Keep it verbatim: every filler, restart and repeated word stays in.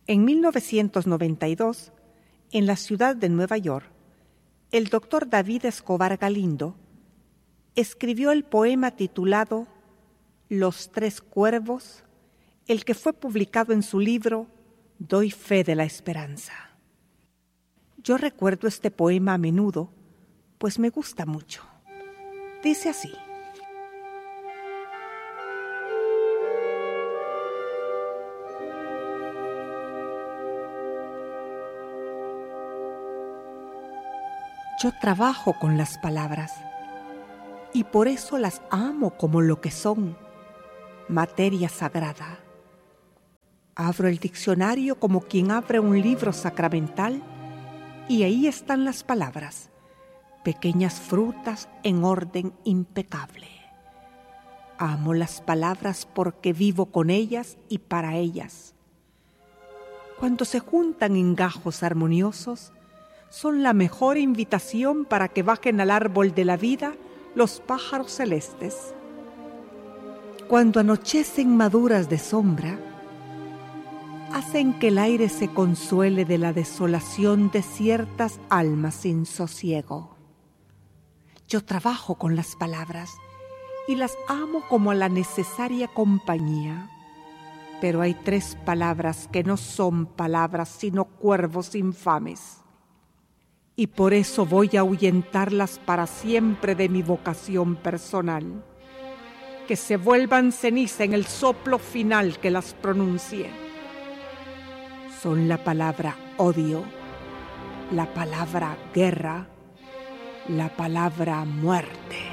En mil novecientos noventa y dos, en la ciudad de Nueva York, el doctor David Escobar Galindo escribió el poema titulado Los Tres Cuervos, el que fue publicado en su libro Doy fe de la esperanza. Yo recuerdo este poema a menudo, pues me gusta mucho. Dice así: yo trabajo con las palabras y por eso las amo como lo que son, materia sagrada. Abro el diccionario como quien abre un libro sacramental y ahí están las palabras, pequeñas frutas en orden impecable. Amo las palabras porque vivo con ellas y para ellas. Cuando se juntan en gajos armoniosos, son la mejor invitación para que bajen al árbol de la vida los pájaros celestes. Cuando anochecen maduras de sombra, hacen que el aire se consuele de la desolación de ciertas almas sin sosiego. Yo trabajo con las palabras y las amo como a la necesaria compañía, pero hay tres palabras que no son palabras sino cuervos infames. Y por eso voy a ahuyentarlas para siempre de mi vocación personal, que se vuelvan ceniza en el soplo final que las pronuncie. Son la palabra odio, la palabra guerra, la palabra muerte.